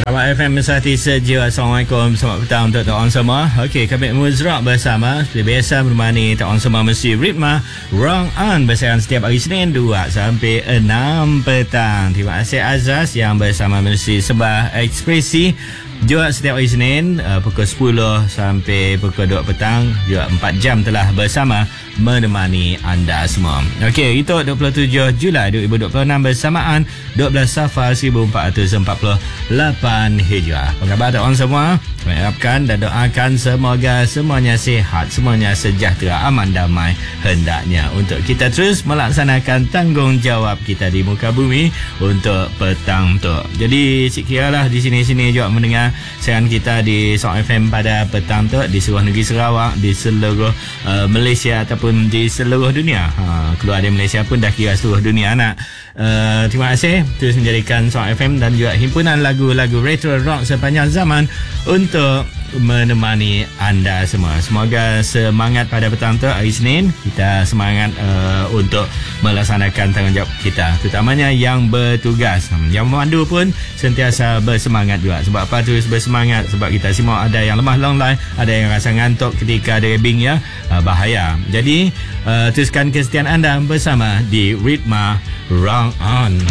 Selamat FM Mesati Sejuk. Assalamualaikum, selamat petang untuk tuan semua. Okey, kami Muzrak bersama seperti biasa menemani tuan semua mesti ritma Wrong On bersiaran setiap hari Senin 2 sampai 6 petang. Terima kasih Azaz yang bersama mesti Sebah Ekspresi juga setiap hari Senin pukul 10 sampai pukul 2 petang. Juga 4 jam telah bersama menemani anda semua. Okey, itu 27 Julai 2026 bersamaan 12 Safar 1448 Hijrah. Apa khabar tuan semua? Kami harapkan dan doakan semoga semuanya sihat, semuanya sejahtera, aman, damai hendaknya untuk kita terus melaksanakan tanggungjawab kita di muka bumi untuk petang tu. Jadi sekiralah di sini-sini juga mendengar siaran kita di Sound FM pada petang tu di seluruh negeri Sarawak, di seluruh Malaysia ataupun di seluruh dunia. Keluar dari Malaysia pun dah kira seluruh dunia nak. Terima kasih terus menjadikan Sound FM dan juga himpunan lagu-lagu retro rock sepanjang zaman untuk menemani anda semua. Semoga semangat pada petang tu hari Senin. Kita semangat untuk melaksanakan tanggungjawab kita, terutamanya yang bertugas. Yang memandu pun sentiasa bersemangat juga. Sebab apa terus bersemangat? Sebab kita semua ada yang lemah long line, ada yang rasa ngantuk ketika driving ya, bahaya. Jadi teruskan kesetiaan anda bersama di Ritma Wrong On.